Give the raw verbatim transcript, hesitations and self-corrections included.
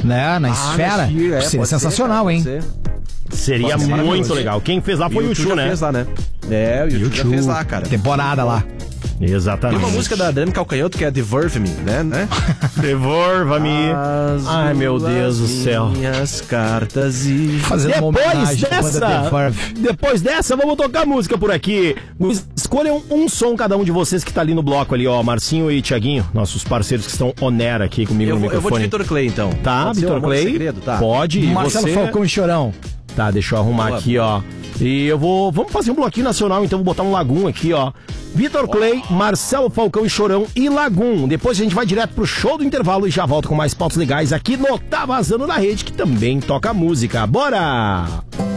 Né, na Ah, esfera. Sphere, é, Seria pode sensacional, ser, hein? cara, pode ser. Seria Pode ser muito maravilhoso. legal. Quem fez lá foi o YouTube Yuchu, já né? fez lá, né? É, o YouTube já fez lá, cara. Temporada lá. Tem Exatamente. uma música da Adriana Calcanhoto que é Devolve Me, né? né? Devolva-me. As Ai, meu Deus do céu. minhas cartas e... Fazendo uma Depois homenagem à banda dessa, Devolve. depois dessa, vamos tocar música por aqui. Escolham um som cada um de vocês que tá ali no bloco ali, ó. Marcinho e Thiaguinho, nossos parceiros que estão on air aqui comigo Eu no vou, eu vou microfone. de Vitor Clay, então. Tá, Pode ser Vitor o Amor Clay. Segredo, tá? Pode. E Marcelo você? Falcão e Chorão. Tá, deixa eu arrumar Boa, aqui, ó. E eu vou... Vamos fazer um bloquinho nacional, então vou botar um Lagum aqui, ó. Vitor Clay, Marcelo Falcão e Chorão e Lagum. Depois a gente vai direto pro show do intervalo e já volta com mais pautas legais aqui no Tá Vazando na Rede, que também toca música. Bora!